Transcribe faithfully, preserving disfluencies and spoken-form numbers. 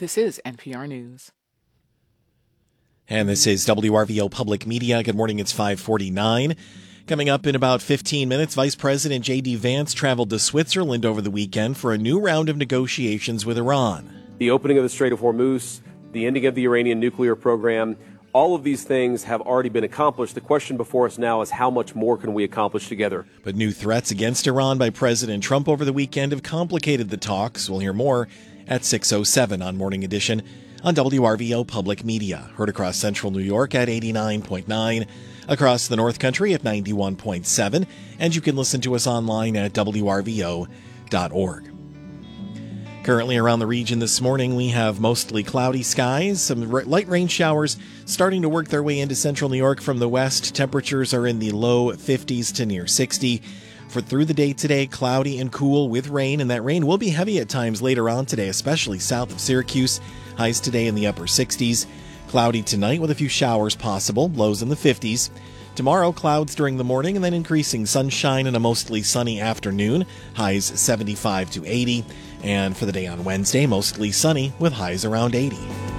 This is N P R News. And this is W R V O Public Media. Good morning, it's five forty-nine. Coming up in about fifteen minutes, Vice President J D. Vance traveled to Switzerland over the weekend for a new round of negotiations with Iran. The opening of the Strait of Hormuz, the ending of the Iranian nuclear program, all of these things have already been accomplished. The question before us now is how much more can we accomplish together? But new threats against Iran by President Trump over the weekend have complicated the talks. We'll hear more at six oh seven on Morning Edition on W R V O Public Media. Heard across central New York at eighty-nine point nine, across the North Country at ninety-one point seven, and you can listen to us online at W R V O dot org. Currently around the region this morning, we have mostly cloudy skies, some light rain showers starting to work their way into central New York from the west. Temperatures are in the low fifties to near sixty. For through the day today, cloudy and cool with rain, and that rain will be heavy at times later on today, especially south of Syracuse. Highs today in the upper sixties. Cloudy tonight with a few showers possible, lows in the fifties. Tomorrow, clouds during the morning and then increasing sunshine and a mostly sunny afternoon, highs seventy-five to eighty. And for the day on Wednesday, mostly sunny with highs around eighty.